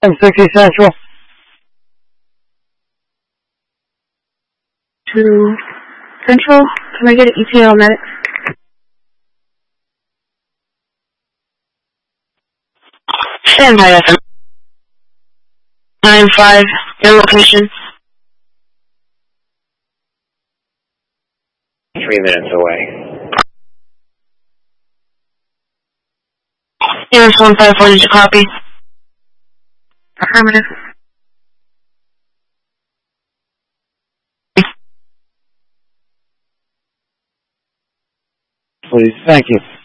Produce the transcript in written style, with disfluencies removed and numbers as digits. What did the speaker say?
M60 Central. To Central, can I get an ETA on that? Stand by FM. 9-5, your location. 3 minutes away. Yes, 154, did you copy? Affirmative. Please, thank you.